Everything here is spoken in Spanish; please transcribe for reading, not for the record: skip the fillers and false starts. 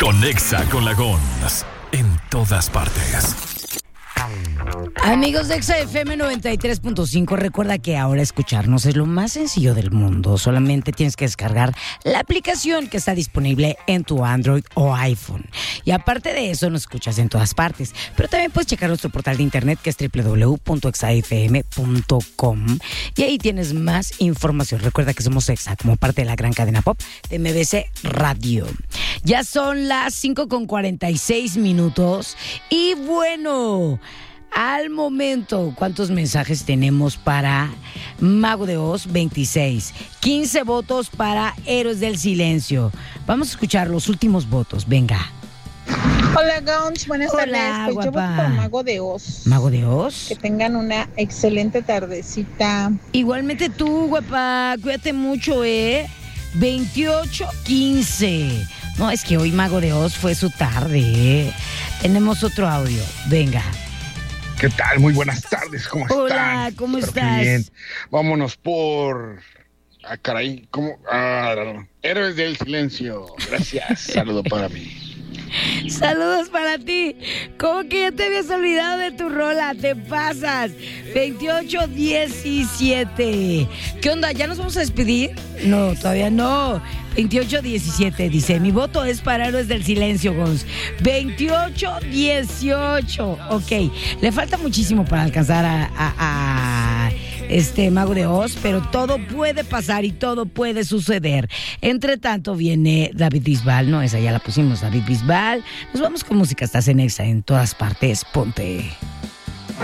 Conexa con la Gons en todas partes. Amigos de Exa FM 93.5, recuerda que ahora escucharnos es lo más sencillo del mundo. Solamente tienes que descargar la aplicación que está disponible en tu Android o iPhone. Y aparte de eso, nos escuchas en todas partes. Pero también puedes checar nuestro portal de internet, que es www.exafm.com. Y ahí tienes más información. Recuerda que somos Exa, como parte de la gran cadena pop de MBC Radio. Ya son las 5:46. Y bueno, al momento, ¿cuántos mensajes tenemos para Mago de Oz? 26. 15 votos para Héroes del Silencio. Vamos a escuchar los últimos votos. Venga. Hola, Gons. Buenas tardes. Pues yo voto por Mago de Oz. ¿Mago de Oz? Que tengan una excelente tardecita. Igualmente tú, guapa. Cuídate mucho, 28-15. No, es que hoy Mago de Oz fue su tarde, Tenemos otro audio. Venga. ¿Qué tal? Muy buenas tardes, ¿cómo están? Hola, ¿cómo estás? Bien. Vámonos por... caray, ¿cómo? Héroes del Silencio. Gracias, saludo para mí. Saludos para ti. ¿Cómo que ya te habías olvidado de tu rola? Te pasas. 28-17. ¿Qué onda? ¿Ya nos vamos a despedir? No, todavía no. 28-17 dice, mi voto es para Héroes del Silencio, Gons. 28-18. Ok, le falta muchísimo para alcanzar a Mago de Oz, pero todo puede pasar y todo puede suceder. Entre tanto viene David Bisbal, no, esa ya la pusimos, David Bisbal. Nos vamos con música, estás en Exa, en todas partes, ponte.